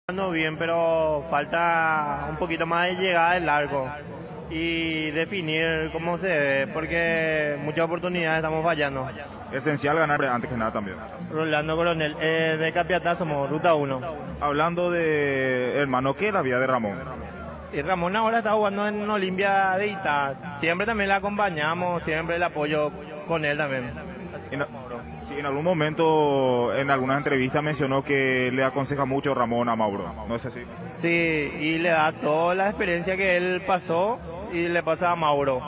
Jugando bien, pero falta un poquito más de llegada del arco y definir cómo se debe, porque muchas oportunidades estamos fallando. Esencial ganar antes que nada también. Rolando Coronel, de Capiatá somos Ruta 1. Hablando de hermano, ¿qué es la vida de Ramón? Y Ramón ahora está jugando en Olimpia de Itá. Siempre también le acompañamos, siempre el apoyo con él también. En algún momento, en algunas entrevistas mencionó que le aconseja mucho Ramón a Mauro, ¿no es así? Sí, y le da toda la experiencia que él pasó y le pasa a Mauro.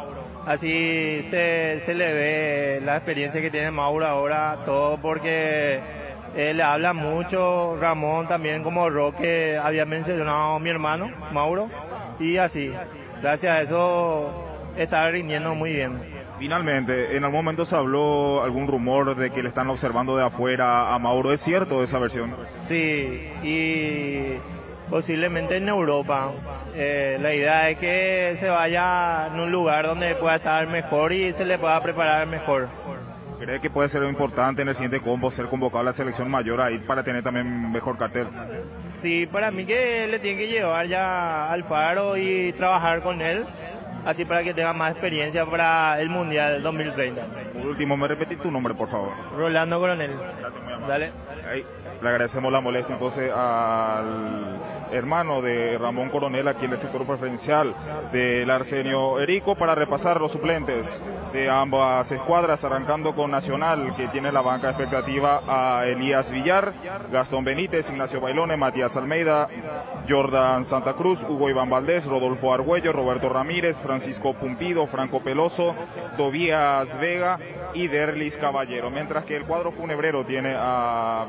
Así se le ve la experiencia que tiene Mauro ahora, todo porque le habla mucho. Ramón también, como Roque había mencionado a mi hermano, Mauro, y así. Gracias a eso está rindiendo muy bien. Finalmente, en algún momento se habló algún rumor de que le están observando de afuera a Mauro. ¿Es cierto esa versión? Sí, y posiblemente en Europa. La idea es que se vaya en un lugar donde pueda estar mejor y se le pueda preparar mejor. ¿Cree que puede ser importante en el siguiente combo ser convocado a la selección mayor ahí para tener también mejor cartel? Sí, para mí que le tiene que llevar ya al Faro y trabajar con él, así para que tenga más experiencia para el Mundial 2030. Por último, ¿me repetís tu nombre, por favor? Rolando Coronel. Gracias, muy amable. Dale. Ahí, le agradecemos la molestia entonces al hermano de Ramón Coronel aquí en el sector preferencial del Arsenio Erico para repasar los suplentes de ambas escuadras, arrancando con Nacional, que tiene la banca expectativa a Elías Villar, Gastón Benítez, Ignacio Bailone, Matías Almeida, Jordan Santa Cruz, Hugo Iván Valdés, Rodolfo Argüello, Roberto Ramírez, Francisco Pumpido, Franco Peloso, Tobías Vega y Derlis Caballero, mientras que el cuadro funebrero tiene a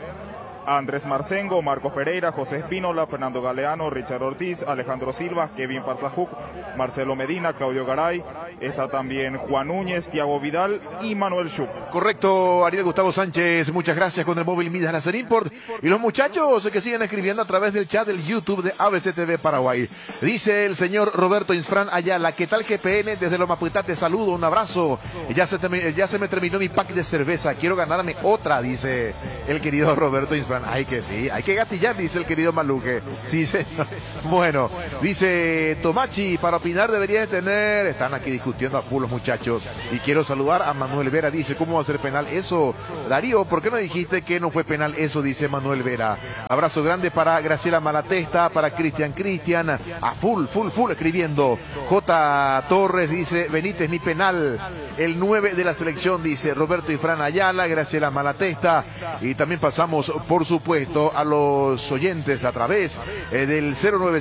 Andrés Marcengo, Marcos Pereira, José Espínola, Fernando Galeano, Richard Ortiz, Alejandro Silva, Kevin Parzajuc, Marcelo Medina, Claudio Garay, está también Juan Núñez, Tiago Vidal y Manuel Schupp. Correcto, Ariel Gustavo Sánchez, muchas gracias con el móvil Midas Láser Import. Y los muchachos que siguen escribiendo a través del chat del YouTube de ABC TV Paraguay. Dice el señor Roberto Insfran Ayala, ¿qué tal GPN? Desde Lomaputá te saludo, un abrazo. Ya se me terminó mi pack de cerveza, quiero ganarme otra, dice el querido Roberto Insfran. Ay, que sí, hay que gatillar, dice el querido Maluque. Sí, señor. Bueno, dice Tomachi, para opinar debería de tener... Están aquí discutiendo a full los muchachos. Y quiero saludar a Manuel Vera, dice, ¿cómo va a ser penal eso? Darío, ¿por qué no dijiste que no fue penal eso? Dice Manuel Vera. Abrazo grande para Graciela Malatesta, para Cristian, a full escribiendo. J. Torres dice, Benítez ni penal. El 9 de la selección, dice Roberto Ifrán Ayala, Graciela Malatesta. Y también pasamos, por supuesto, a los oyentes a través del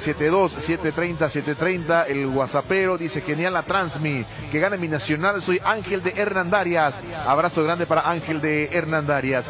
0972-730-730, el WhatsAppero, dice, genial la Transmi, que gane mi Nacional, soy Ángel de Hernandarias. Abrazo grande para Ángel de Hernandarias.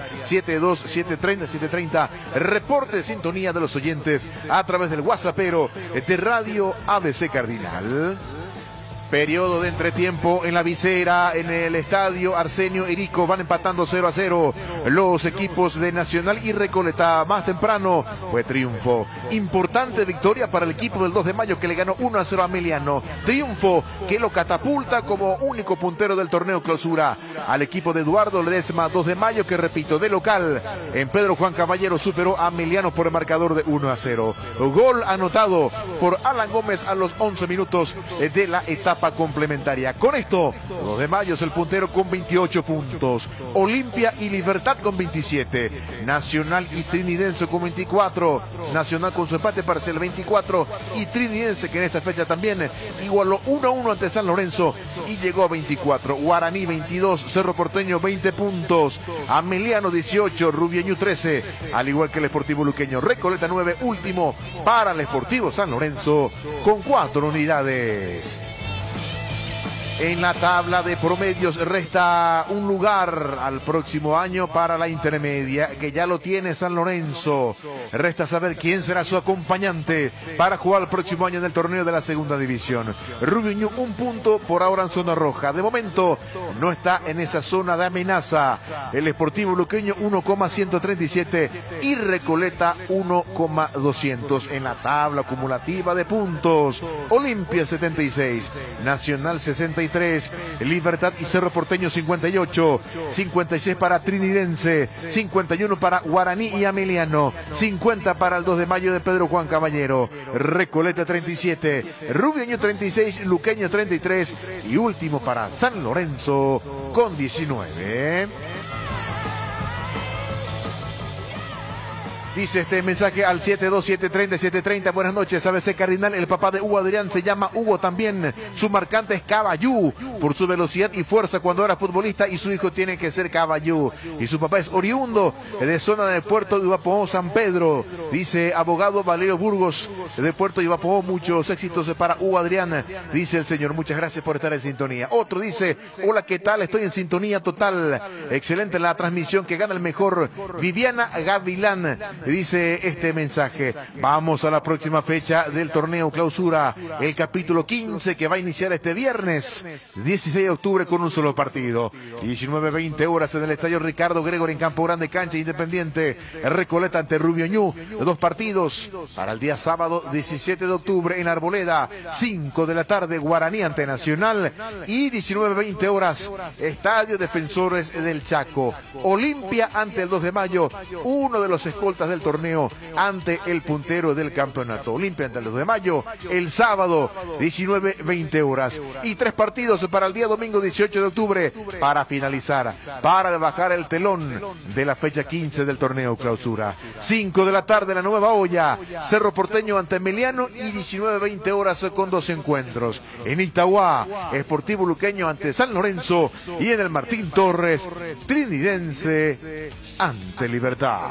72730-730, reporte de sintonía de los oyentes a través del WhatsAppero de Radio ABC Cardinal. Periodo de entretiempo en la visera, en el estadio Arsenio Erico, van empatando 0-0 los equipos de Nacional y Recoleta. Más temprano fue triunfo, importante victoria para el equipo del 2 de mayo que le ganó 1-0 a Meliano, triunfo que lo catapulta como único puntero del torneo clausura al equipo de Eduardo Ledesma. 2 de mayo que, repito, de local en Pedro Juan Caballero superó a Meliano por el marcador de 1-0, gol anotado por Alan Gómez a los 11 minutos de la etapa complementaria. Con esto, 2 de mayo es el puntero con 28 puntos. Olimpia y Libertad con 27. Nacional y Trinidense con 24. Nacional con su empate parcial 24. Y Trinidense, que en esta fecha también igualó 1-1 ante San Lorenzo y llegó a 24. Guaraní 22. Cerro Porteño 20 puntos. Ameliano 18. Rubieño 13. Al igual que el Sportivo Luqueño. Recoleta 9. Último para el Sportivo San Lorenzo con 4 unidades. En la tabla de promedios resta un lugar al próximo año para la intermedia, que ya lo tiene San Lorenzo. Resta saber quién será su acompañante para jugar el próximo año en el torneo de la segunda división. Rubio Ñu, 1 punto por ahora en zona roja. De momento no está en esa zona de amenaza. El Sportivo Luqueño 1,137 y Recoleta 1,200 en la tabla acumulativa de puntos. Olimpia 76, Nacional 66. 53, Libertad y Cerro Porteño 58, 56 para Trinidense, 51 para Guaraní y Ameliano, 50 para el 2 de mayo de Pedro Juan Caballero, Recoleta 37, Rubioño 36, Luqueño 33 y último para San Lorenzo con 19. Dice este mensaje al 72730-730. Buenas noches, ABC Cardinal. El papá de Hugo Adrián se llama Hugo también. Su marcante es Caballú, por su velocidad y fuerza cuando era futbolista, y su hijo tiene que ser Caballú. Y su papá es oriundo de zona de Puerto Ibapoó, San Pedro. Dice abogado Valerio Burgos de Puerto Ibapoó. Muchos éxitos para Hugo Adrián, dice el señor. Muchas gracias por estar en sintonía. Otro dice, hola, ¿qué tal? Estoy en sintonía total. Excelente la transmisión, que gana el mejor. Viviana Gavilán. Dice este mensaje, vamos a la próxima fecha del torneo clausura, el capítulo 15 que va a iniciar este viernes 16 de octubre con un solo partido, 19-20 horas en el estadio Ricardo Gregor en Campo Grande, cancha Independiente, Recoleta ante Rubioñú. 2 partidos para el día sábado 17 de octubre en Arboleda, 5 de la tarde Guaraní ante Nacional, y 19-20 horas Estadio Defensores del Chaco, Olimpia ante el 2 de mayo, uno de los escoltas del torneo ante el puntero del campeonato. Olimpia ante el 2 de mayo, el sábado 19-20 horas, y 3 partidos para el día domingo 18 de octubre para finalizar, para bajar el telón de la fecha 15 del torneo clausura. 5 de la tarde la Nueva Olla, Cerro Porteño ante Emiliano, y 19-20 horas con 2 encuentros. En Itagua, Sportivo Luqueño ante San Lorenzo, y en el Martín Torres, Trinidense ante Libertad.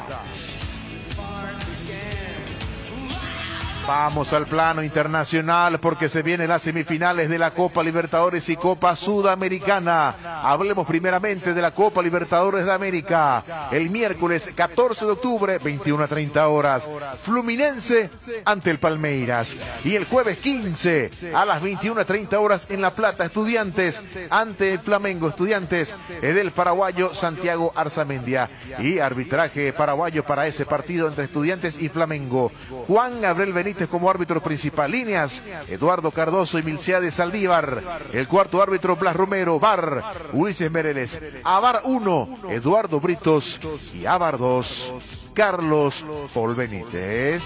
Vamos al plano internacional porque se vienen las semifinales de la Copa Libertadores y Copa Sudamericana. Hablemos primeramente de la Copa Libertadores de América. El miércoles 14 de octubre, 21:30 horas, Fluminense ante el Palmeiras. Y el jueves 15 a las 21:30 horas en La Plata, Estudiantes ante el Flamengo. Estudiantes del paraguayo Santiago Arzamendia. Y arbitraje paraguayo para ese partido entre Estudiantes y Flamengo. Juan Gabriel Benítez como árbitro principal. Líneas, Eduardo Cardoso y Milciades Saldívar. El cuarto árbitro, Blas Romero. VAR, Ulises Mereles. A VAR 1, Eduardo Britos. Y a VAR 2, Carlos Paul Benítez.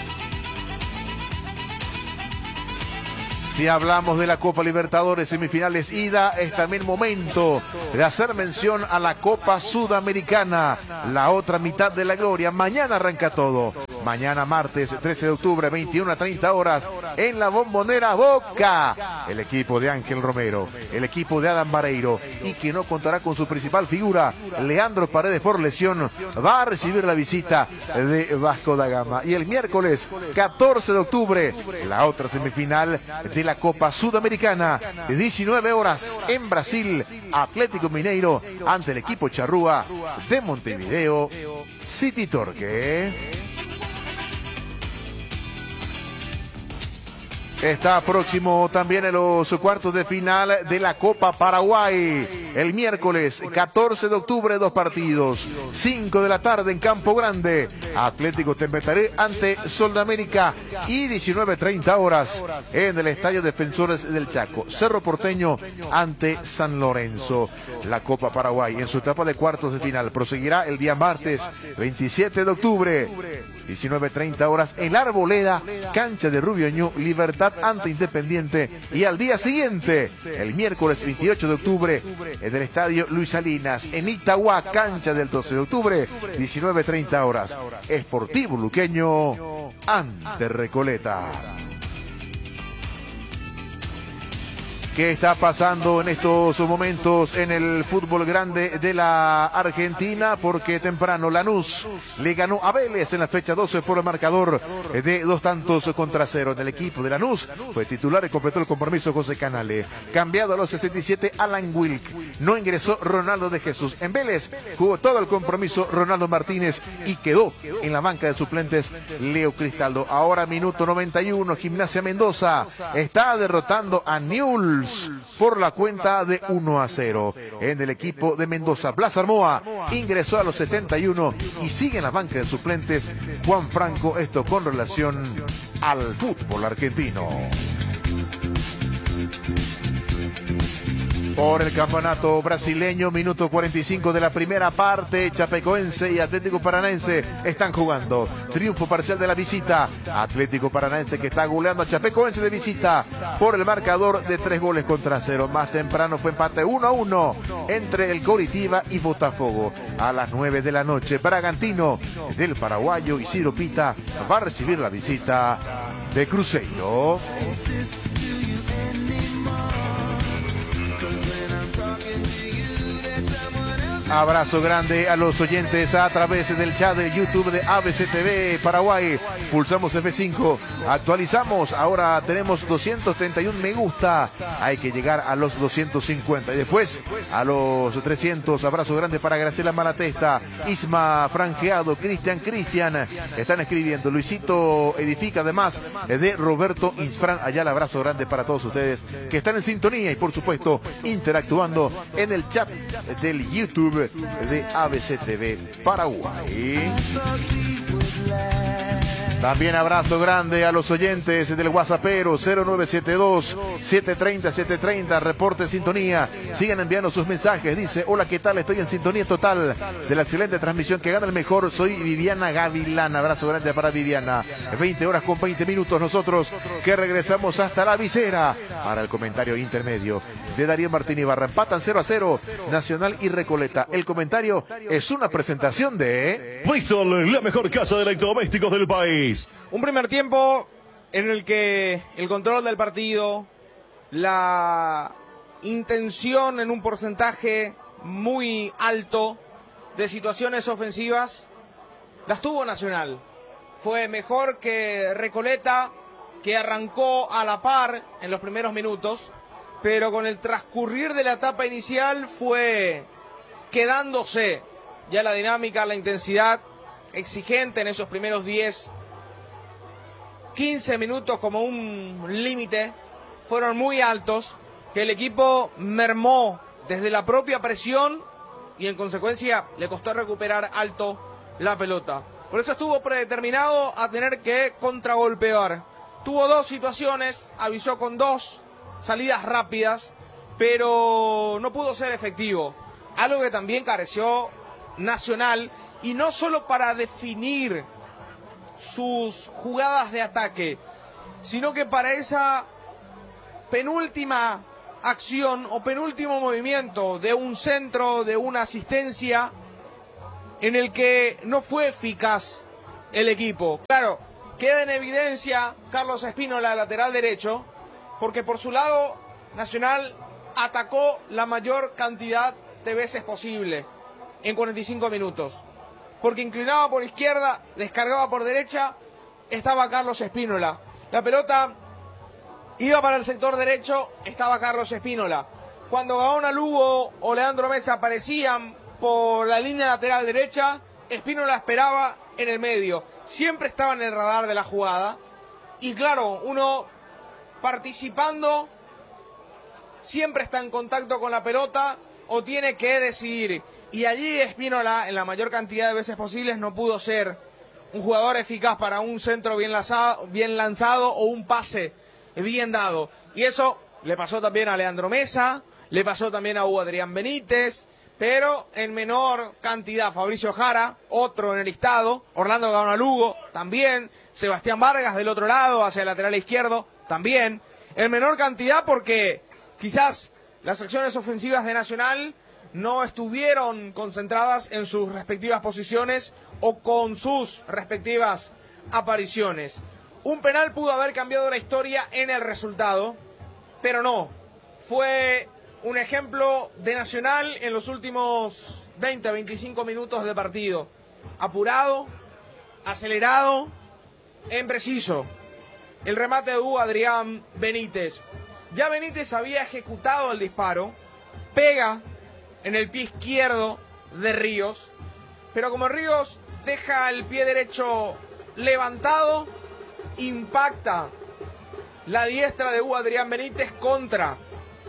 Si hablamos de la Copa Libertadores semifinales ida, es también momento de hacer mención a la Copa Sudamericana, la otra mitad de la gloria. Mañana arranca todo. Mañana martes 13 de octubre, 21:30 horas, en la Bombonera Boca. El equipo de Ángel Romero, el equipo de Adam Vareiro, y que no contará con su principal figura, Leandro Paredes por lesión, va a recibir la visita de Vasco da Gama. Y el miércoles 14 de octubre, la otra semifinal de la Copa Sudamericana, 19 horas en Brasil, Atlético Mineiro ante el equipo charrúa de Montevideo City Torque. Está próximo también en los cuartos de final de la Copa Paraguay. El miércoles 14 de octubre, 2 partidos. 5 de la tarde en Campo Grande, Atlético Tempetaré ante Sol de América. Y 19:30 horas en el Estadio Defensores del Chaco, Cerro Porteño ante San Lorenzo. La Copa Paraguay en su etapa de cuartos de final proseguirá el día martes 27 de octubre. 19:30 horas en la Arboleda, cancha de Rubioñú, Libertad ante Independiente. Y al día siguiente, el miércoles 28 de octubre, en el estadio Luis Salinas, en Itagua, cancha del 12 de octubre, 19:30 horas, Sportivo Luqueño ante Recoleta. ¿Qué está pasando en estos momentos en el fútbol grande de la Argentina? Porque temprano Lanús le ganó a Vélez en la fecha 12 por el marcador de 2-0 en el equipo de Lanús. Fue titular y completó el compromiso José Canale. Cambiado a los 67, Alan Wilk. No ingresó Ronaldo de Jesús. En Vélez jugó todo el compromiso Ronaldo Martínez y quedó en la banca de suplentes Leo Cristaldo. Ahora minuto 91, Gimnasia Mendoza está derrotando a Newell's por la cuenta de 1-0. En el equipo de Mendoza, Blas Armoa ingresó a los 71 y sigue en la banca de suplentes Juan Franco, esto con relación al fútbol argentino. por el campeonato brasileño. Minuto 45 de la primera parte. Chapecoense y Atlético Paranaense están jugando. Triunfo parcial de la visita. Atlético Paranaense que está goleando a Chapecoense de visita por el marcador de 3-0. Más temprano fue empate 1-1 entre el Coritiba y Botafogo. A las 9 de la noche, Bragantino del paraguayo Isidro Pita va a recibir la visita de Cruzeiro. Abrazo grande a los oyentes a través del chat de YouTube de ABC TV Paraguay. Pulsamos F5, actualizamos, ahora tenemos 231 me gusta. Hay que llegar a los 250 y después a los 300. Abrazo grande para Graciela Malatesta, Isma Franqueado, Cristian. Están escribiendo. Luisito edifica, además de Roberto Insfran. Allá el abrazo grande para todos ustedes que están en sintonía y por supuesto interactuando en el chat del YouTube de ABC TV Paraguay. También abrazo grande a los oyentes del WhatsAppero 0972-730-730. Reporte sintonía. Sigan enviando sus mensajes. Dice: hola, ¿qué tal? Estoy en sintonía total de la excelente transmisión que gana el mejor. Soy Viviana Gavilán. Abrazo grande para Viviana. 20 horas con 20 minutos. Nosotros que regresamos hasta la visera para el comentario intermedio de Darío Martín Ibarra. Empatan 0-0 Nacional y Recoleta. El comentario es una presentación de Bristol, la mejor casa de electrodomésticos del país. Un primer tiempo en el que el control del partido, la intención en un porcentaje muy alto de situaciones ofensivas, las tuvo Nacional. Fue mejor que Recoleta, que arrancó a la par en los primeros minutos, pero con el transcurrir de la etapa inicial fue quedándose ya la dinámica, la intensidad exigente en esos primeros 10-15 minutos como un límite, fueron muy altos, que el equipo mermó desde la propia presión y en consecuencia le costó recuperar alto la pelota. Por eso estuvo predeterminado a tener que contragolpear. Tuvo dos situaciones, avisó con dos salidas rápidas, pero no pudo ser efectivo. Algo que también careció Nacional, y no solo para definir sus jugadas de ataque, sino que para esa penúltima acción o penúltimo movimiento de un centro, de una asistencia, en el que no fue eficaz el equipo. Claro, queda en evidencia Carlos Espínola, lateral derecho, porque por su lado Nacional atacó la mayor cantidad de veces posible en 45 minutos. Porque inclinaba por izquierda, descargaba por derecha, estaba Carlos Espínola. La pelota iba para el sector derecho, estaba Carlos Espínola. Cuando Gaona Lugo o Leandro Mesa aparecían por la línea lateral derecha, Espínola esperaba en el medio. Siempre estaba en el radar de la jugada. Y claro, uno participando siempre está en contacto con la pelota o tiene que decidir. Y allí Espínola, en la mayor cantidad de veces posibles, no pudo ser un jugador eficaz para un centro bien lanzado o un pase bien dado. Y eso le pasó también a Leandro Mesa, le pasó también a Hugo Adrián Benítez, pero en menor cantidad. Fabricio Jara, otro en el listado, Orlando Gaona Lugo, también, Sebastián Vargas del otro lado, hacia el lateral izquierdo, también. En menor cantidad porque quizás las acciones ofensivas de Nacional no estuvieron concentradas en sus respectivas posiciones o con sus respectivas apariciones. Un penal pudo haber cambiado la historia en el resultado, pero no. Fue un ejemplo de Nacional en los últimos 20-25 minutos de partido. Apurado, acelerado, en preciso. El remate de Hugo Adrián Benítez. Ya Benítez había ejecutado el disparo, pega en el pie izquierdo de Ríos, pero como Ríos deja el pie derecho levantado, impacta la diestra de Hugo Adrián Benítez contra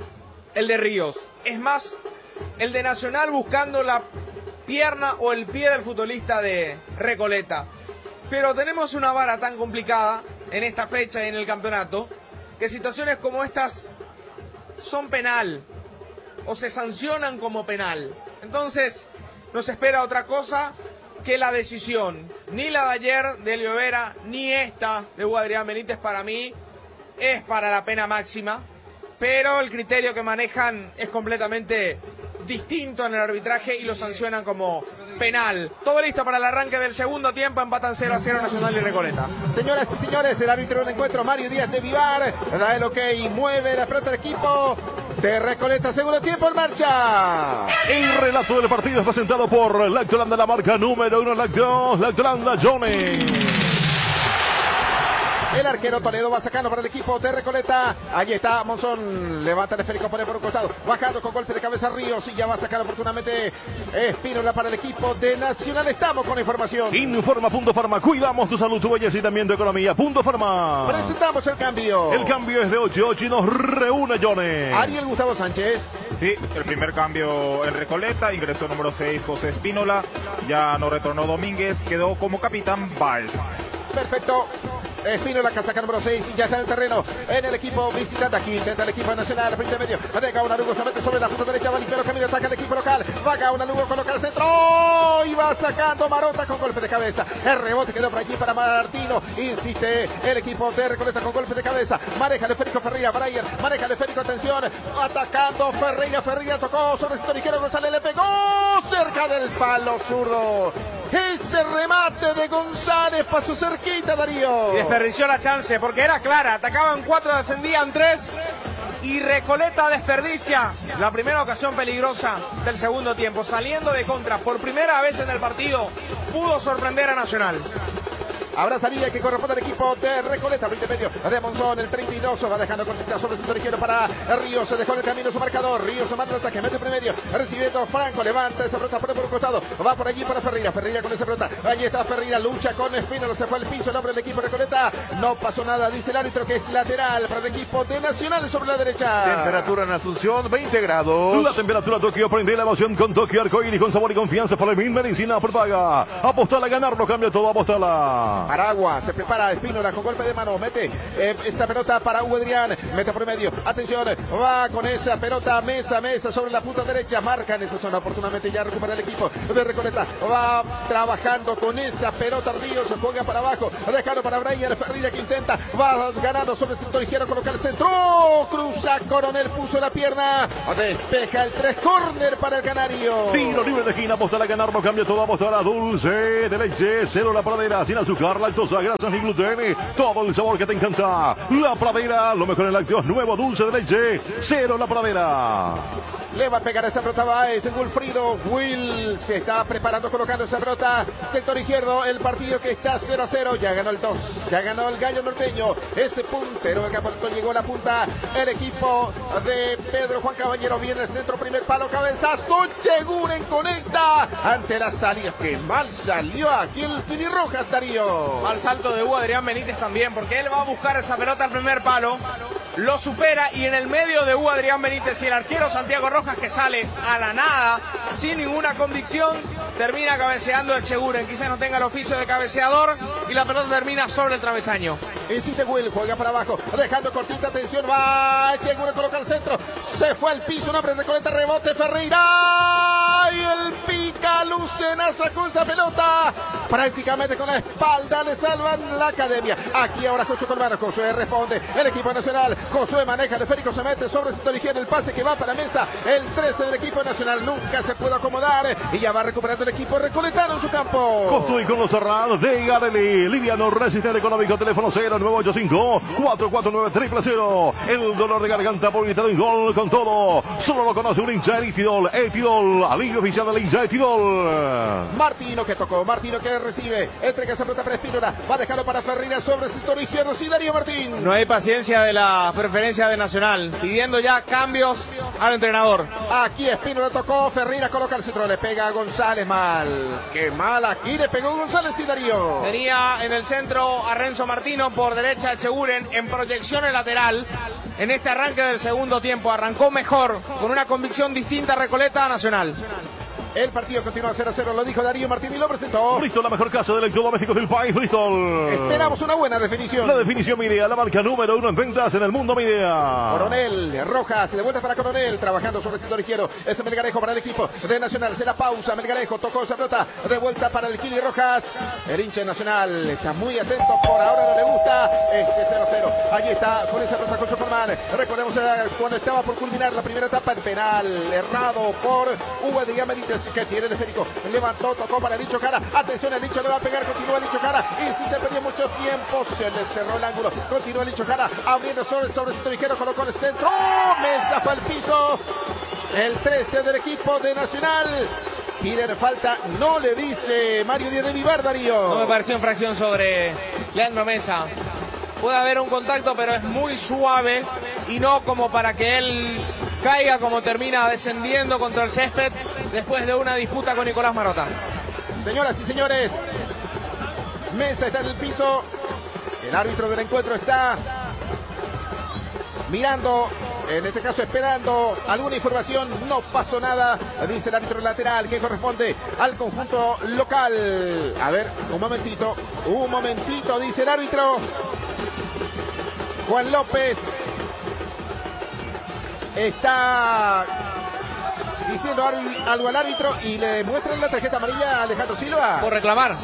el de Ríos. Es más, el de Nacional buscando la pierna o el pie del futbolista de Recoleta. Pero tenemos una vara tan complicada en esta fecha y en el campeonato, que situaciones como estas son penal. o se sancionan como penal. Entonces, nos espera otra cosa que la decisión. Ni la de ayer de Elio Vera, ni esta de Hugo Adrián Benítez para mí es para la pena máxima, pero el criterio que manejan es completamente distinto en el arbitraje y lo sancionan como penal. Todo listo para el arranque del segundo tiempo. Empatan 0-0 Nacional y Recoleta. Señoras y señores, el árbitro del encuentro, Mario Díaz de Vivar, da el ok y mueve la pelota del equipo de Recoleta. Segundo tiempo en marcha. El relato del partido es presentado por Lactolanda, la marca número 1 lácteos, Lactolanda Johnny. El arquero Toledo va sacando para el equipo de Recoleta. Allí está Monzón. Levanta el esférico, pone por un costado. Bajando con golpe de cabeza Ríos. Y ya va a sacar oportunamente Espínola para el equipo de Nacional. Estamos con información. Informa Punto Farma. Cuidamos tu salud, tu belleza y también tu economía. Punto Farma. Presentamos el cambio. El cambio es de 8-8 y nos reúne, Johnny. Ariel Gustavo Sánchez. Sí, el primer cambio en Recoleta. Ingresó el número 6, José Espínola. Ya no retornó Domínguez. Quedó como capitán Valls. Perfecto. Espínola, casaca número 6 y ya está en el terreno en el equipo visitante. Aquí intenta el equipo nacional, frente medio. Deja una Lugo, se mete sobre la punta derecha. Va limpio camino, ataca el equipo local. Va una Lugo, coloca el centro. Y va sacando Marota con golpe de cabeza. El rebote quedó por aquí para Martino. Insiste el equipo de Recoleta con golpe de cabeza. Maneja el esférico Ferreira, Brian. Maneja el esférico, atención. Atacando Ferreira. Ferreira tocó sobre el sector izquierdo. González le pegó cerca del palo zurdo. Ese remate de González pasó cerquita, Darío. Y desperdició la chance porque era clara. Atacaban 4, defendían 3. Y Recoleta desperdicia la primera ocasión peligrosa del segundo tiempo. Saliendo de contra por primera vez en el partido, pudo sorprender a Nacional. Habrá salida que corresponde al equipo de Recoleta, 20 medio de Monzón, el 32, va dejando cortita sobre el sector izquierdo para Ríos, se dejó en el camino su marcador, Ríos manda el ataque, mete medio, recibiendo Franco, levanta esa pelota, pone por un costado, va por allí para Ferreira, Ferreira con esa pelota, allí está Ferreira, lucha con Espínola, se fue al piso el hombre del equipo de Recoleta, no pasó nada, dice el árbitro que es lateral para el equipo de Nacional sobre la derecha. Temperatura en Asunción, 20 grados. La temperatura Tokio, prende la emoción con Tokio Arcoíris, con sabor y confianza para el Min Medicina Prepaga. Apostala a ganarlo, cambia todo, apostala. Aragua, se prepara Espínola con golpe de mano, mete esa pelota para Hugo Adrián, mete por medio, atención, va con esa pelota, mesa sobre la punta derecha, marca en esa zona, oportunamente ya recupera el equipo de Recoleta, va trabajando con esa pelota, Ríos, juega para abajo, dejando para Brian Ferreira que intenta, va ganando sobre el sector izquierdo, coloca el centro, cruza Coronel, puso la pierna, despeja el 3, córner para el Canario. Tiro libre de esquina, apostala a ganarlo, cambia todo, apostala dulce de leche, cero la pradera, sin azúcar, lactosa, grasas ni gluten, todo el sabor que te encanta. La Pradera, lo mejor en lácteos, nuevo dulce de leche, cero la Pradera. Le va a pegar esa pelota Baez, Wilfrido. Will se está preparando, colocando esa pelota. Sector izquierdo, el partido que está 0-0. Ya ganó el 2. Ya ganó el Gallo Norteño. Ese puntero de Caporto llegó a la punta. El equipo de Pedro Juan Caballero viene el centro, primer palo, cabezazo. Cheguren conecta ante la salida. Que mal salió aquí el Tinirrojas, Darío. Al salto de Hugo Adrián Benítez también, porque él va a buscar esa pelota al primer palo. Lo supera y en el medio de Hugo Adrián Benítez y el arquero Santiago Rojas, que sale a la nada, sin ninguna convicción, termina cabeceando el Cheguren. Quizás no tenga el oficio de cabeceador y la pelota termina sobre el travesaño. Insiste Will, juega para abajo, dejando cortita, atención, va Cheguren, coloca el centro, se fue al piso, un hombre Recoleta, rebote Ferreira y el pica Lucena sacó esa pelota prácticamente con la espalda, le salvan la academia. Aquí ahora Josué Colmano, Josué responde, el equipo nacional, Josué maneja el esférico, se mete sobre el sector izquierdo, el pase que va para la mesa, el 13 del equipo nacional nunca se puede acomodar y ya va recuperando el equipo recoletano en su campo. Costo y con los cerrados de Gareli, liviano, resistente económico, teléfono 0985-449-000. El dolor de garganta por de un gol con todo, solo lo conoce un hincha Etidol, alivio oficial del hincha Etidol. Martino que tocó, Martino que recibe, entrega esa pelota para Espínola, va a dejarlo para Ferreira sobre el sector izquierdo, sí, Darío Martín. No hay paciencia de la preferencia de Nacional, pidiendo ya cambios al entrenador. Aquí Espínola tocó, Ferreira coloca el centro, le pega a González, mal. Qué mal, aquí le pegó González y Darío. Tenía en el centro a Renzo Martino, por derecha a Cheguren, en proyección en lateral. En este arranque del segundo tiempo arrancó mejor, con una convicción distinta Recoleta a Nacional. El partido continúa 0-0, lo dijo Darío Martín y lo presentó. Bristol, la mejor casa de electrodomésticos del país, Bristol. Esperamos una buena definición. La definición Midea, la marca número 1 en ventas en el mundo Midea. Coronel Rojas, de vuelta para Coronel, trabajando sobre el sector izquierdo. Es Melgarejo para el equipo de Nacional. Se la pausa, Melgarejo tocó esa pelota. De vuelta para el Kili Rojas. El hincha de Nacional está muy atento, por ahora no le gusta. 0-0. Allí está con esa pelota con Superman. Recordemos cuando estaba por culminar la primera etapa, el penal errado por Hugo de Gamerites, que tiene el esférico. Levantó, tocó para Licho Cara. Atención, el Licho le va a pegar, continúa Licho Cara. Y si te perdió mucho tiempo, se le cerró el ángulo. Continúa Licho Cara, abriendo sobre el sector izquierdo, colocó el centro. Mesa fue al piso. El 13 del equipo de Nacional. Piden falta, no le dice Mario Díaz de Vivar, Darío. No me pareció infracción sobre Leandro Mesa. Puede haber un contacto, pero es muy suave y no como para que él caiga como termina descendiendo contra el césped después de una disputa con Nicolás Marota. Señoras y señores, Mesa está en el piso. El árbitro del encuentro está mirando, en este caso esperando alguna información. No pasó nada, dice el árbitro lateral, que corresponde al conjunto local. A ver, un momentito, dice el árbitro. Juan López está diciendo algo al árbitro y le muestran la tarjeta amarilla a Alejandro Silva. Por reclamar.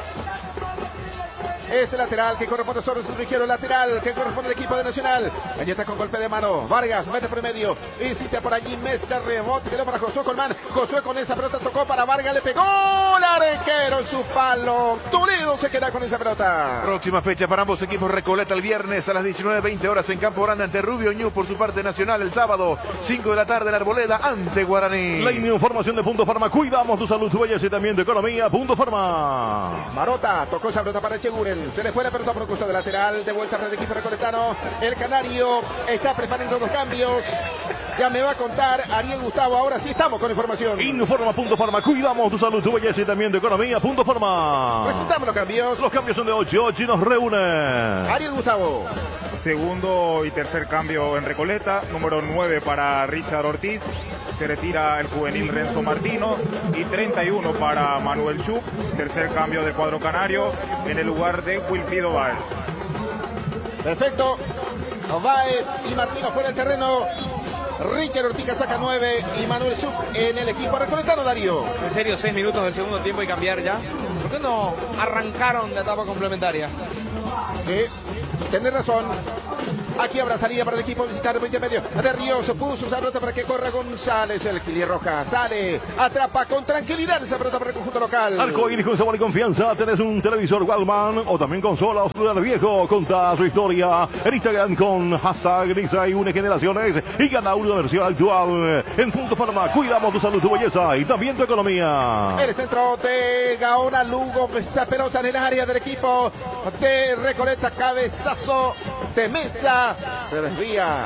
Es el lateral que corresponde sobre su izquierdo, lateral que corresponde al equipo de Nacional. Allí está con golpe de mano. Vargas mete por medio. Insiste por allí. Mesa, rebote. Quedó para Josué Colmán. Josué con esa pelota tocó para Vargas. Le pegó el arquero en su palo. Toledo se queda con esa pelota. Próxima fecha para ambos equipos. Recoleta el viernes a las 19:20 horas en Campo Grande ante Rubio Ñu por su parte Nacional. El sábado 5 de la tarde en Arboleda ante Guaraní. La información de Punto Farma. Cuidamos tu salud, tu belleza y también tu economía. Punto Farma. Marota tocó esa pelota para Echeguren. Se le fue la pelota por el costado lateral. De vuelta para el equipo recoletano. El canario está preparando dos cambios. Ya me va a contar Ariel Gustavo. Ahora sí estamos con información. Informa Punto Farma. Cuidamos tu salud, tu belleza y también tu economía. Punto Farma. Presentamos los cambios. Los cambios son de 8 y nos reúne Ariel Gustavo. Segundo y tercer cambio en Recoleta. Número 9 para Richard Ortiz. Se retira el juvenil Renzo Martino. Y 31 para Manuel Schupp. Tercer cambio del cuadro canario en el lugar de Wilfrido Báez. Perfecto. Báez y Martino fuera del terreno. Richard Ortiz saca 9 y Manuel Schupp en el equipo recoletano, Darío. En serio, 6 minutos del segundo tiempo y cambiar ya. ¿Por qué no arrancaron la etapa complementaria? Sí, tenés razón. Aquí habrá salida para el equipo visitar el 20 medio. De Ríos puso esa pelota para que corra González. El Kili Roja sale, atrapa con tranquilidad esa pelota para el conjunto local. Arcoíris con sabor y confianza. Tenés un televisor Wallman o también consola o celular viejo. Contá su historia en Instagram con hashtag Grisa y une generaciones y gana una versión actual. En Punto Farma, cuidamos tu salud, tu belleza y también tu economía. El centro de Gaona Lugo. Esa pelota en el área del equipo de Recoleta. Cabezazo de Mesa. Se desvía.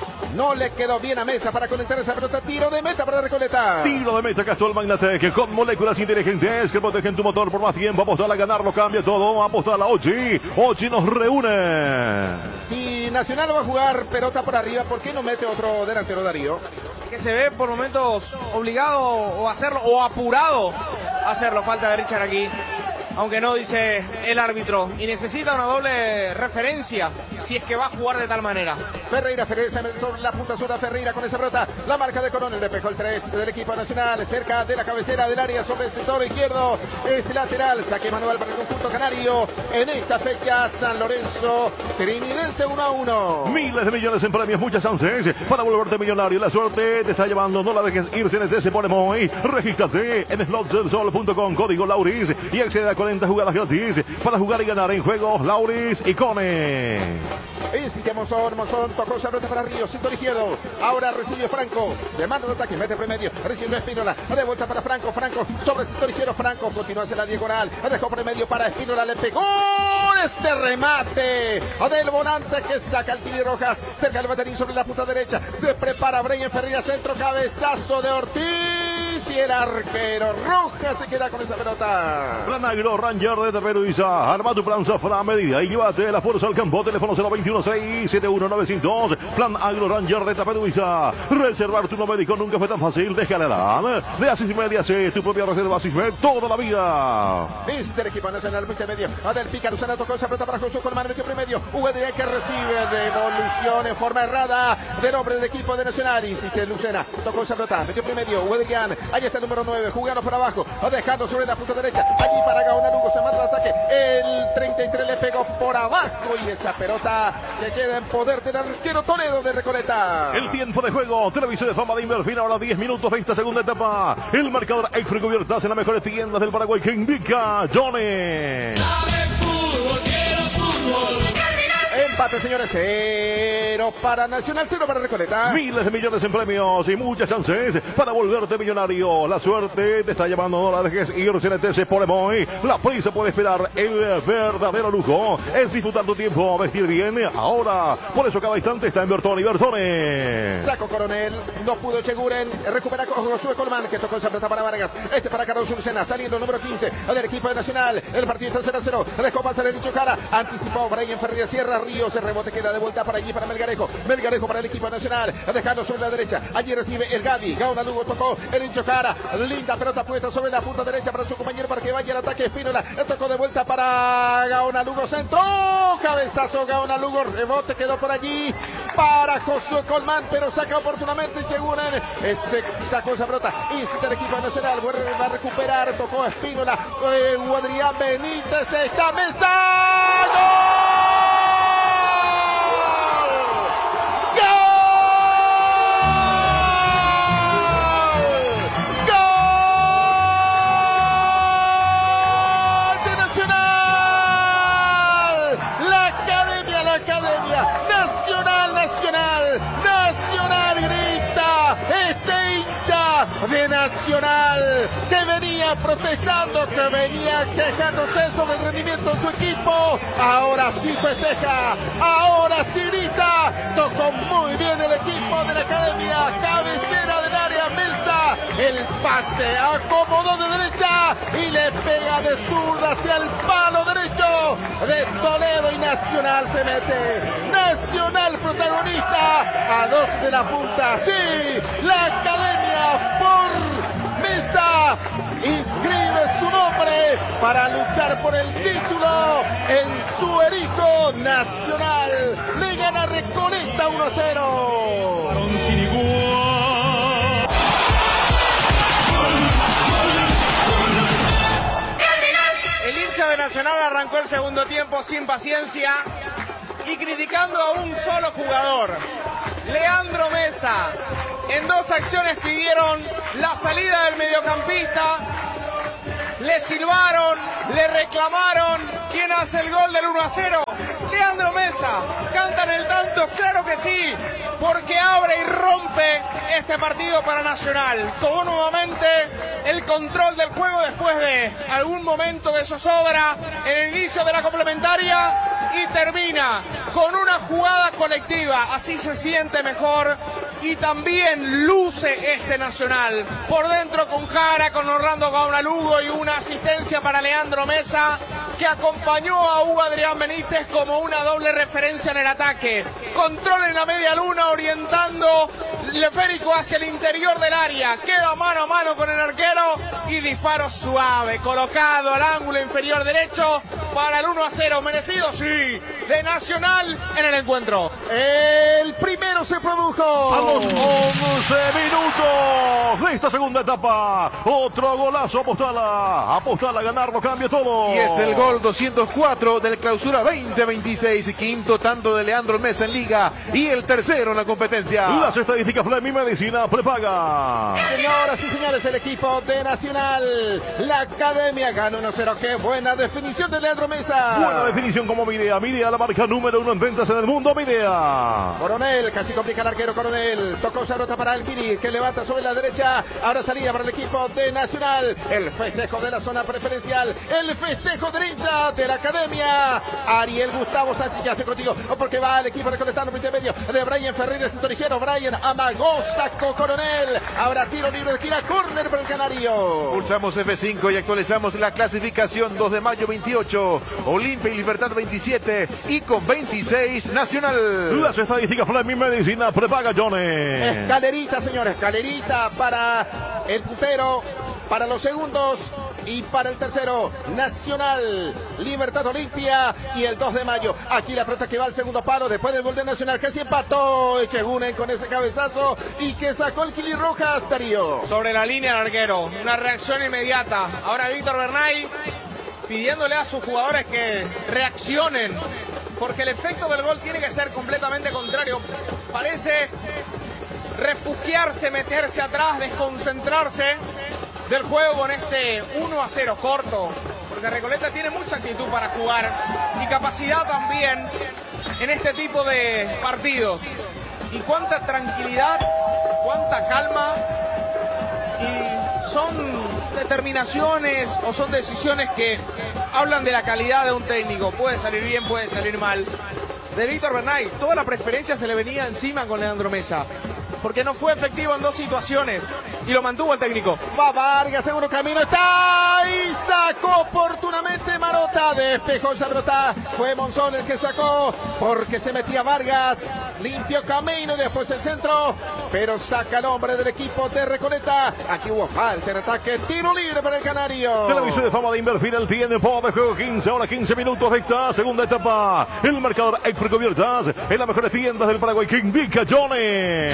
No le quedó bien a Mesa para conectar esa pelota. Tiro de meta para Recoleta. Tiro de meta Castrol Magnatec con moléculas inteligentes que protegen tu motor por más tiempo. Apostar a ganar, lo cambia todo. Apostar a la Ochi. Ochi nos reúne. Si Nacional va a jugar pelota por arriba, ¿por qué no mete otro delantero, Darío? Que se ve por momentos obligado o a hacerlo o apurado a hacerlo. Falta de Richard aquí. Aunque no, dice el árbitro. Y necesita una doble referencia si es que va a jugar de tal manera. Ferreira sobre la punta sur a Ferreira con esa pelota. La marca de Coronel. Le pegó el 3 del equipo nacional. Cerca de la cabecera del área sobre el sector izquierdo. Es lateral. Saque manual para el conjunto canario. En esta fecha, San Lorenzo Trinidense 1-1. Miles de millones en premios, muchas chances para volverte millonario. La suerte te está llevando. No la dejes irse en el TC Pone Muy. Regístrate en slotsdelsol.com. Código Lauris y accede a 40 jugadas gratis para jugar y ganar en juegos Lauris y Cone. Insiste Monzón tocó esa pelota para Ríos, sector izquierdo. Ahora recibe Franco, demanda un ataque, mete por medio, recibe Espínola, de vuelta para Franco sobre el sector izquierdo. Franco continúa hacia la diagonal, dejó por medio para Espínola, le pegó ese remate del volante que saca el Kili Rojas, cerca del baterín sobre la punta derecha. Se prepara Brian Ferreira, centro, cabezazo de Ortiz. si el arquero Rojas se queda con esa pelota. Plan Agro Ranger de Taperuiza. Arma tu plan Zafra a medida y llévate la fuerza al campo. Teléfono 021-671-902. Plan Agro Ranger de Taperuiza. Reservar tu médico nunca fue tan fácil. Déjale la edad. De Asismed y hace tu propia reserva Asismed toda la vida. Es del equipo nacional, 20 medio. Adel Pica, Lucena tocó esa pelota para Josué Colmán, metió medio. UDG que recibe devolución en forma errada del hombre del equipo de Nacional. Insiste Lucena, tocó esa pelota, metió medio. UDG, ahí está el número 9, jugando para abajo, dejando sobre la punta derecha. Allí para Gaona Lugo, se manda el ataque. El 33 le pegó por abajo y esa pelota que queda en poder del arquero Toledo de Recoleta. El tiempo de juego, Televisión de Fama de Inverfina, ahora 10 minutos de esta segunda etapa. El marcador Exfri cubiertas en las mejores tiendas del Paraguay que indica Johnny. Empate, señores, 0 para Nacional, 0 para Recoleta. Miles de millones en premios y muchas chances para volverte millonario. La suerte te está llamando, no la dejes ir. CNTS por Emoy. La prisa puede esperar. El verdadero lujo es disfrutar tu tiempo, vestir bien ahora. Por eso cada instante está en Bertone y Bertone. Saco Coronel, no pudo Cheguren, recupera Josué Colmán, que tocó esa pelota para Vargas. Este para Carlos Lucena, saliendo el número 15 del equipo de Nacional. El partido está 0-0, dejó pasar el dicho cara, anticipó Brian Ferreira Sierra Ríos, el rebote queda de vuelta para allí para Melgarejo para el equipo nacional, dejando sobre la derecha, allí recibe el Gaby, Gaona Lugo tocó el hincho cara, linda pelota puesta sobre la punta derecha para su compañero para que vaya al ataque. Espínola, tocó de vuelta para Gaona Lugo, centro, cabezazo Gaona Lugo, rebote quedó por allí para Josué Colmán, pero saca oportunamente Cheguren, sacó esa pelota, insiste el equipo nacional, va a recuperar, tocó Espínola, Adrián Benítez, está Mesa, ¡gol! Nacional grita, este hincha de Nacional que venía protestando, que venía quejándose sobre el rendimiento de su equipo, ahora sí festeja, ahora sí grita, tocó muy bien el equipo de la Academia, cabecera del área Mesa, el pase acomodó de derecha y le pega de zurda hacia el palo derecho de Toledo y Nacional se mete, Nacional protagonista a 2 de la punta, sí, la Academia por Mesa inscribe su nombre para luchar por el título en su Erico. Nacional le gana Recoleta 1-0. El hincha de Nacional arrancó el segundo tiempo sin paciencia y criticando a un solo jugador, Leandro Mesa. En 2 acciones pidieron la salida del mediocampista, le silbaron, le reclamaron. ¿Quién hace el gol del 1-0? Leandro Mesa. ¿Cantan el tanto? Claro que sí, porque abre y rompe este partido para Nacional. Tomó nuevamente el control del juego después de algún momento de zozobra en el inicio de la complementaria y termina con una jugada colectiva. Así se siente mejor y también luce este Nacional. Por dentro con Jara, con Orlando Gaona Lugo y una asistencia para Leandro Mesa, que acompañó a Hugo Adrián Benítez como una doble referencia en el ataque. Control en la media luna, orientando Leférico hacia el interior del área. Queda mano a mano con el arquero y disparo suave, colocado al ángulo inferior derecho para el 1-0. Merecido, sí, de Nacional en el encuentro. El primero se produjo. A los 11 minutos de esta segunda etapa. Otro golazo, Apostala a ganar, lo cambia todo. Y es el gol 204 del Clausura 2026, quinto tanto de Leandro Mesa en Liga y el tercero en la competencia. Las estadísticas Fleming Medicina prepaga. Señoras y señores, el equipo de Nacional, la Academia gana 1-0. Qué buena definición de Leandro Leandro Mesa. Buena definición como Midea. Midea, la marca número 1 en ventas en el mundo. Midea. Coronel, casi complica el arquero Coronel. Tocó Sarota para Alquiri, que levanta sobre la derecha. Ahora salida para el equipo de Nacional. El festejo de la zona preferencial. El festejo de hincha de la academia. Ariel Gustavo Sánchez, ya estoy contigo, porque va el equipo recolectando por medio de Brian Ferreira, centro ligero. Brian amagó, sacó Coronel. Ahora tiro libre de esquina, córner para el Canario. Pulsamos F5 y actualizamos la clasificación. 2 de mayo 28, Olimpia y Libertad 27 y con 26 Nacional. Las estadísticas Fleming Medicina prepaga Johnny. Escalerita, señores, escalerita para el puntero, para los segundos y para el tercero, Nacional, Libertad, Olimpia y el 2 de mayo. Aquí la pelota que va al segundo palo después del gol de Nacional, que se empató Echegunen con ese cabezazo y que sacó el Kili Rojas, Darío. Sobre la línea del arquero, una reacción inmediata. Ahora Víctor Bernay pidiéndole a sus jugadores que reaccionen, porque el efecto del gol tiene que ser completamente contrario. Parece refugiarse, meterse atrás, desconcentrarse del juego con este 1-0 corto, porque Recoleta tiene mucha actitud para jugar y capacidad también en este tipo de partidos. Y cuánta tranquilidad, cuánta calma, y son determinaciones o son decisiones que hablan de la calidad de un técnico. Puede salir bien, puede salir mal. De Víctor Bernay, toda la preferencia se le venía encima con Leandro Mesa, porque no fue efectivo en dos situaciones y lo mantuvo el técnico. Va Vargas, segundo camino, está y sacó oportunamente Marota, despejó esa pelota, fue Monzón el que sacó porque se metía Vargas, limpió camino, después el centro, pero saca el hombre del equipo de Recoleta. Aquí hubo falta en ataque, tiro libre para el Canario. Televisión de Fama de invertir el tiempo de juego, 15 horas 15 minutos de esta segunda etapa. El marcador Exfricobiertas en las mejores tiendas del Paraguay que indica Johnny.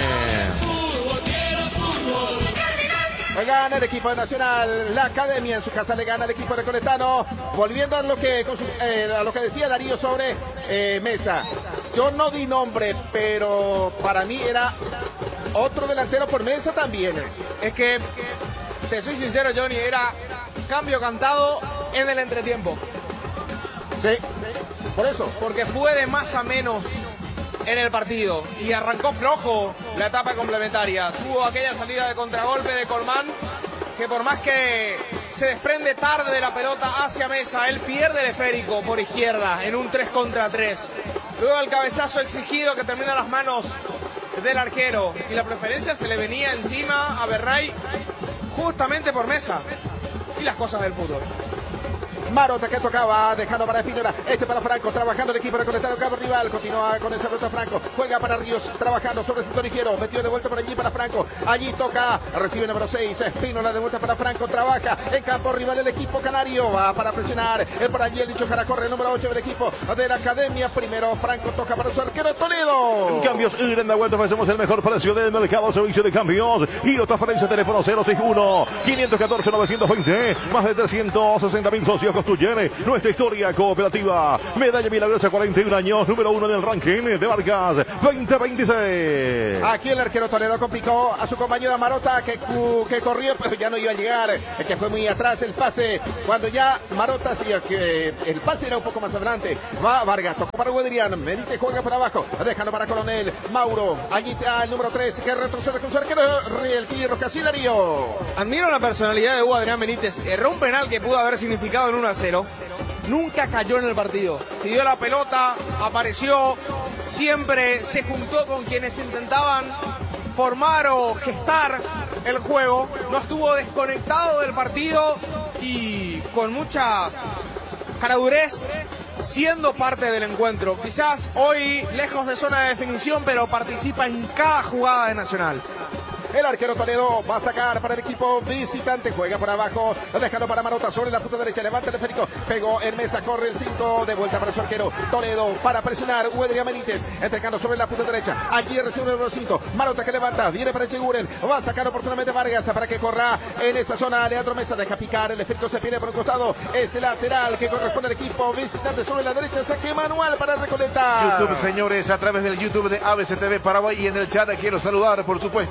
Le gana el equipo nacional, la academia en su casa le gana el equipo recoletano. Volviendo a lo que decía Darío sobre Mesa. Yo no di nombre, pero para mí era otro delantero por Mesa también. Es que, te soy sincero, Johnny, era cambio cantado en el entretiempo. Sí, por eso. Porque fue de más a menos en el partido y arrancó flojo la etapa complementaria. Tuvo aquella salida de contragolpe de Colmán, que por más que se desprende tarde de la pelota hacia Mesa, él pierde el esférico por izquierda en un 3 contra 3. Luego el cabezazo exigido que termina en las manos del arquero, y la preferencia se le venía encima a Bernay justamente por Mesa y las cosas del fútbol. Marota que tocaba, dejando para Espínola, para Franco, trabajando el equipo recolectado, cabo rival, continúa con esa pelota Franco, juega para Ríos, trabajando sobre el sector ligero, metió de vuelta por allí para Franco, allí toca, recibe número 6, Espínola de vuelta para Franco, trabaja en campo rival el equipo canario, va para presionar, por allí el dicho Jara corre, el número 8 del equipo de la academia, primero Franco toca para su arquero Toledo. En cambios, en la vuelta ofrecemos el mejor precio del mercado, servicio de cambios y otra transferencia, teléfono 061-514-920, más de 360.000 socios construyen nuestra historia cooperativa. Medalla milagrosa, 41 años, número 1 en el ranking de Vargas 2026. Aquí el arquero Toledo complicó a su compañero Marota que corrió, pero ya no iba a llegar, que fue muy atrás el pase, cuando ya Marota hacía que el pase era un poco más adelante. Va Vargas, tocó para Wedrián, Benítez juega para abajo, dejando para Coronel, Mauro, allí está el número 3 que retrocede con su arquero, el Kili Rojas y Darío. Admiro la personalidad de Hugo Adrián Benítez, erró un penal que pudo haber significado en 1-0. Nunca cayó en el partido, pidió la pelota, apareció, siempre se juntó con quienes intentaban formar o gestar el juego, no estuvo desconectado del partido y con mucha caradurez siendo parte del encuentro. Quizás hoy lejos de zona de definición, pero participa en cada jugada de Nacional. El arquero Toledo va a sacar para el equipo visitante, juega por abajo, dejando para Marota sobre la punta derecha, levanta el esférico, pegó en Mesa, corre el 5, de vuelta para su arquero Toledo para presionar, Wedrián Benítez, entregando sobre la punta derecha, allí recibe el número 5, Marota que levanta, viene para Echeguren, va a sacar oportunamente Vargas para que corra en esa zona, Leandro Mesa deja picar, el esférico se pierde por un costado, es el lateral que corresponde al equipo visitante sobre la derecha, saque manual para Recoleta. YouTube, señores, a través del YouTube de ABC TV Paraguay y en el chat quiero saludar, por supuesto,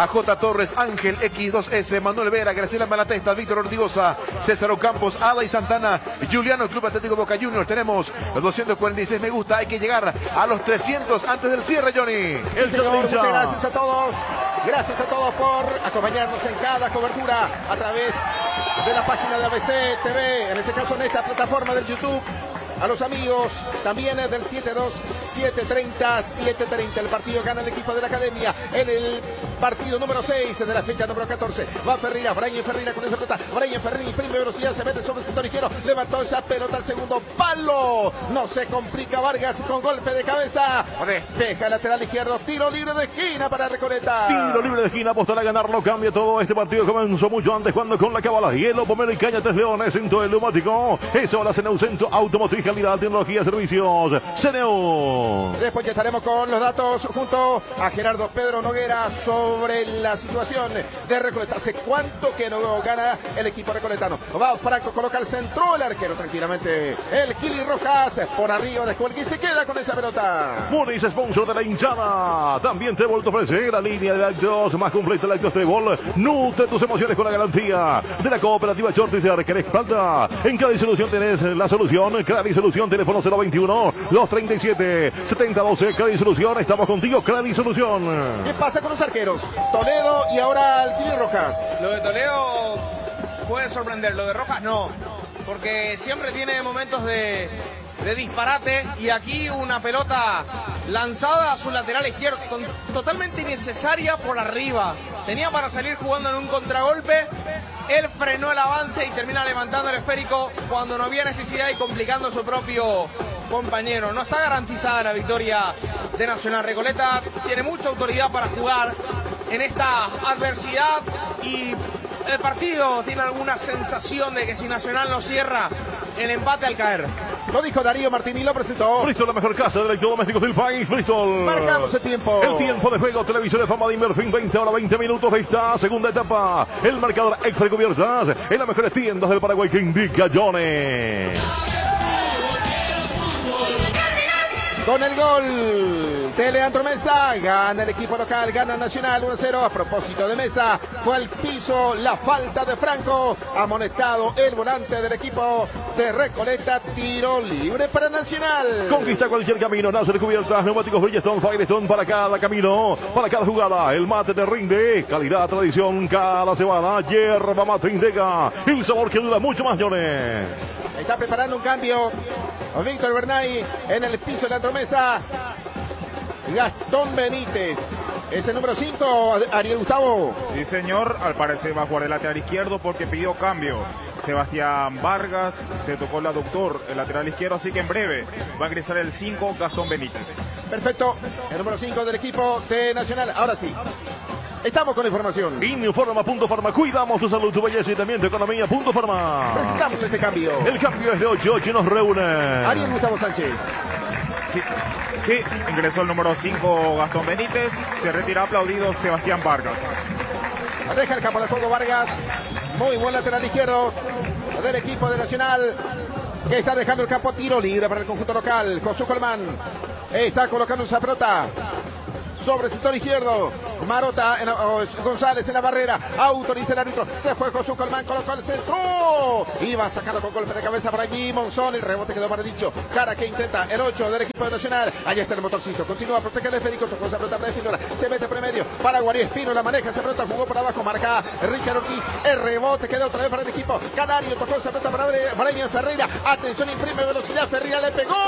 AJ Torres, Ángel X2S, Manuel Vera, Graciela Malatesta, Víctor Ortigosa, César Ocampos, Ada y Santana, Juliano, Club Atlético Boca Juniors. Tenemos los 246 me gusta, hay que llegar a los 300 antes del cierre, Johnny. Muchas gracias a todos. Gracias a todos por acompañarnos en cada cobertura a través de la página de ABC TV, en este caso en esta plataforma del YouTube. A los amigos también del 7-2, 7-30, 7-30. El partido gana el equipo de la Academia en el partido número 6 de la fecha número 14. Va Ferreira, Brian Ferreira con esa pelota. Brian Ferreira imprime velocidad, se mete sobre el sector izquierdo. Levantó esa pelota al segundo palo. No se complica Vargas con golpe de cabeza. Despeja el lateral izquierdo. Tiro libre de esquina para Recoleta. Tiro libre de esquina, apostar a ganarlo. Cambia todo. Este partido comenzó mucho antes cuando con la cábala. Hielo, Pomelo y Cañates Leones. Centro el neumático. Eso la Ceneu Centro Automotriz. Calidad, tecnología, servicios. Ceneu. Después ya estaremos con los datos junto a Gerardo Pedro Noguera sobre la situación de Recoleta. ¿Hace cuánto que no gana el equipo recoletano? Va Franco, coloca el centro, el arquero tranquilamente. El Kili Rojas por arriba de Escuelqui se queda con esa pelota. Muniz, sponsor de la hinchada. También te he vuelto a ofrecer la línea de lácteos más completa, lácteos Trebol. Nutre tus emociones con la garantía de la cooperativa Chortizer que respalda. En cada disolución tenés la solución. Cada disolución, teléfono 021-237-7012. Cada disolución, estamos contigo, cada disolución. ¿Qué pasa con los arqueros? Toledo y ahora el Kili Rojas. Lo de Toledo puede sorprender, lo de Rojas no, porque siempre tiene momentos de disparate y aquí una pelota lanzada a su lateral izquierdo, totalmente innecesaria por arriba. Tenía para salir jugando en un contragolpe, él frenó el avance y termina levantando el esférico cuando no había necesidad y complicando a su propio compañero. No está garantizada la victoria de Nacional. Recoleta tiene mucha autoridad para jugar en esta adversidad y el partido tiene alguna sensación de que si Nacional no cierra, el empate al caer. Lo dijo Darío Martini, lo presentó. Bristol, la mejor casa de electrodomésticos del país. Bristol. Marcamos el tiempo. El tiempo de juego, Televisión de Fama de Inmerfin, 20 horas, 20 minutos de esta segunda etapa. El marcador extra de cubiertas en las mejores tiendas del Paraguay que indica Johnny. Con el gol de Leandro Mesa, gana el equipo local, gana Nacional 1-0. A propósito de Mesa, fue al piso la falta de Franco, amonestado el volante del equipo de Recoleta, tiro libre para Nacional. Conquista cualquier camino, nace de cubiertas, neumáticos Bridgestone, Firestone para cada camino, para cada jugada. El mate te rinde, calidad, tradición, cada cebada, hierba mate Indega, el sabor que dura mucho más, Johnny. Está preparando un cambio Víctor Bernay en el piso de Leandro Mesa. Gastón Benítez es el número 5, Ariel Gustavo. Sí, señor, al parecer va a jugar el lateral izquierdo porque pidió cambio. Sebastián Vargas se tocó el aductor, el lateral izquierdo, así que en breve va a ingresar el 5, Gastón Benítez. Perfecto, el número 5 del equipo de Nacional. Ahora sí, estamos con la información. Informa.farma, cuidamos tu salud, tu belleza y también tu economía. Farma. Presentamos este cambio. El cambio es de 8 y nos reúne Ariel Gustavo Sánchez. Sí, ingresó el número 5, Gastón Benítez. Se retira aplaudido Sebastián Vargas. Deja el campo de juego Vargas. Muy buen lateral izquierdo del equipo de Nacional, que está dejando el campo. Tiro libre para el conjunto local. Josué Colmán está colocando esa pelota sobre el sector izquierdo. Marota, González en la barrera. Autoriza el árbitro. Se fue Josué Colmán, colocó el centro. Iba a sacarlo con golpe de cabeza por allí Monzón. El rebote quedó para dicho. Cara que intenta el 8 del equipo de Nacional. Allí está el motorcito. Continúa a proteger el esférico. Tocó esa pelota para Espínola. Se mete por medio para Guarí Espino. La maneja esa pelota. Jugó por abajo. Marca Richard Ortiz. El rebote quedó otra vez para el equipo canario. Tocó esa pelota para Brian Ferreira. Atención, imprime velocidad. Ferreira le pegó.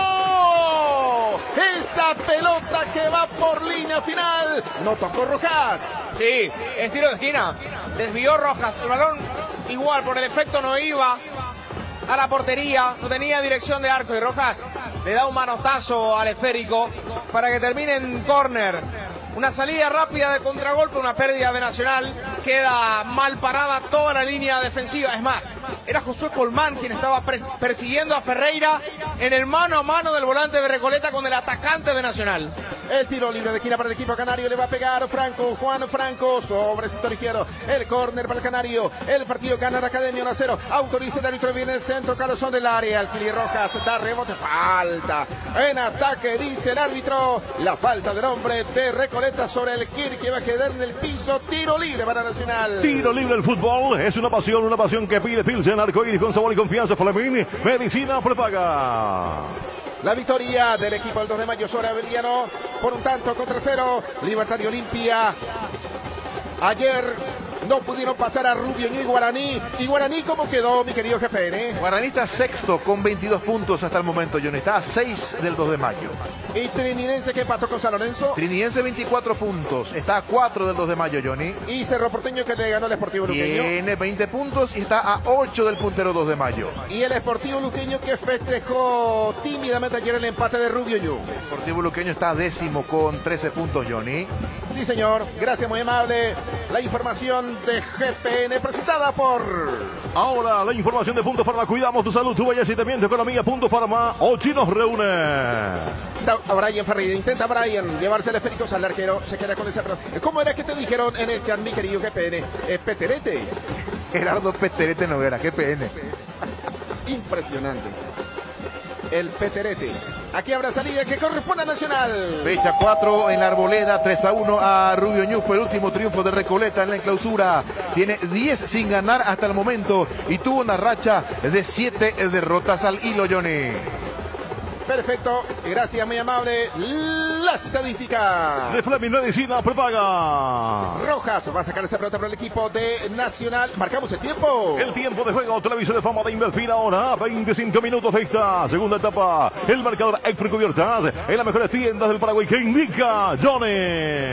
Esa pelota que va por línea final. No tocó Rojas. Sí, es tiro de esquina. Desvió Rojas. El balón igual por el efecto no iba a la portería. No tenía dirección de arco y Rojas le da un manotazo al esférico para que termine en córner. Una salida rápida de contragolpe, una pérdida de Nacional. Queda mal parada toda la línea defensiva. Es más, era Josué Colmán quien estaba persiguiendo a Ferreira en el mano a mano del volante de Recoleta con el atacante de Nacional. El tiro libre de esquina para el equipo canario, le va a pegar Franco, Juan Franco, sobre el sector izquierdo, el córner para el canario, el partido gana la Academia 1-0, autoriza el árbitro, viene el centro, Carlosón del área, Alquili Rojas, da rebote, falta, en ataque dice el árbitro, la falta del hombre de Recoleta sobre el Kir que va a quedar en el piso, tiro libre para Nacional. Tiro libre el fútbol, es una pasión que pide Pilsen, Arcoíris con sabor y confianza, Fleming, medicina prepaga. La victoria del equipo del 2 de mayo sobre Averiano por un tanto contra 0. Libertad y Olimpia. Ayer no pudieron pasar a Rubio y Guaraní. ¿Y Guaraní cómo quedó, mi querido GPN? Guaraní está sexto con 22 puntos hasta el momento, Johnny. Está a 6 del 2 de mayo. ¿Y Trinidense que empató con San Lorenzo? Trinidense 24 puntos. Está a 4 del 2 de mayo, Johnny. ¿Y Cerro Porteño que le ganó al Sportivo Luqueño? Tiene 20 puntos y está a 8 del puntero 2 de mayo. ¿Y el Sportivo Luqueño que festejó tímidamente ayer el empate de Rubio y El Sportivo Luqueño está décimo con 13 puntos, Johnny. Sí, señor. Gracias, muy amable. La información de GPN presentada por... Ahora la información de Punto Farma. Cuidamos tu salud, tu belleza y también tu economía. Punto Farma. Ochi nos reúne. A Brian Ferreira. Intenta Brian llevarse el esférico al arquero. Se queda con esa... ¿Cómo era que te dijeron en el chat, mi querido GPN? Peterete. Gerardo Peterete Noguera, GPN. Impresionante. El Peterete. Aquí habrá salida que corresponde a Nacional. Fecha 4 en la Arboleda, 3-1 a Rubio Ñu. Fue el último triunfo de Recoleta en la clausura. Tiene 10 sin ganar hasta el momento y tuvo una racha de 7 derrotas al hilo, Johnny. Perfecto, gracias, muy amable. La estadística de Fleming Medicina prepaga. Rojas va a sacar esa pelota para el equipo de Nacional. Marcamos el tiempo. El tiempo de juego, Televisión de Fama de Invertir ahora. 25 minutos de esta segunda etapa. El marcador Exfri Cubiertas en las mejores tiendas del Paraguay que indica Johnny.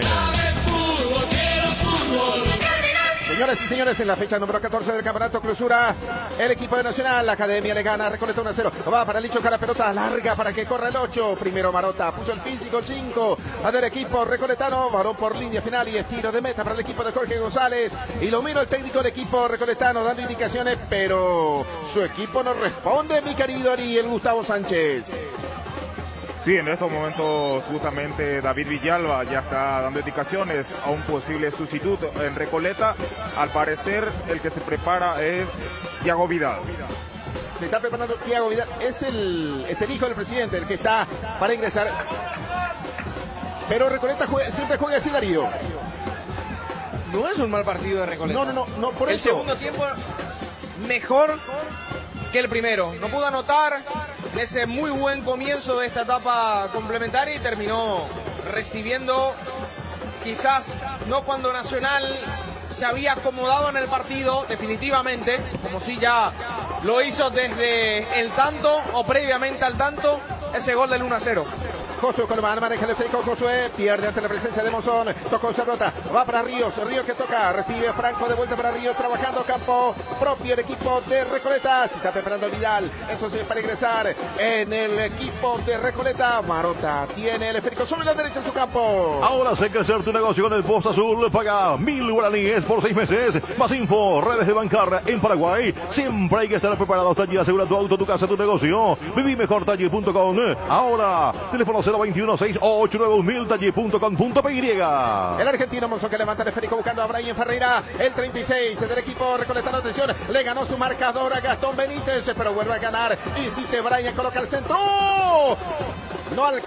Señoras y señores, en la fecha número 14 del campeonato clausura, el equipo de Nacional, la Academia le gana, Recoleta 1-0. Va para Licho, la pelota larga para que corra el 8. Primero Marota, puso el físico 5 del equipo recoletano. Varón por línea final y estilo de meta para el equipo de Jorge González. Y lo miro el técnico del equipo recoletano dando indicaciones, pero su equipo no responde, mi querido Ariel Gustavo Sánchez. Sí, en estos momentos justamente David Villalba ya está dando indicaciones a un posible sustituto en Recoleta. Al parecer el que se prepara es Thiago Vidal. Se está preparando Thiago Vidal, es el hijo del presidente, el que está para ingresar. Pero Recoleta siempre juega así, Darío. No es un mal partido de Recoleta. No, por el eso. El segundo tiempo mejor que el primero. No pudo anotar ese muy buen comienzo de esta etapa complementaria y terminó recibiendo, quizás no cuando Nacional se había acomodado en el partido definitivamente, como si ya lo hizo desde el tanto o previamente al tanto, ese gol del 1-0. Josué Colomán maneja el esférico, Josué pierde ante la presencia de Monzón, tocó esa pelota, va para Ríos que toca, recibe Franco de vuelta para Ríos, trabajando campo propio el equipo de Recoleta, se está preparando Vidal, entonces para ingresar en el equipo de Recoleta, Marota tiene el esférico sobre la derecha en su campo. Ahora hace crecer tu negocio con el Post Azul, paga 1.000 guaraníes por 6 meses, más info, redes de bancar en Paraguay, siempre hay que estar preparado. Taller asegura tu auto, tu casa, tu negocio, vivimejortaller.com, ahora, teléfono 021-689-1000, taller.com.py. El argentino Monzón que levanta el esférico buscando a Brian Ferreira, el 36 del equipo recoletano, atención, le ganó su marcador a Gastón Benítez, pero vuelve a ganar, insiste Brian, coloca el centro, no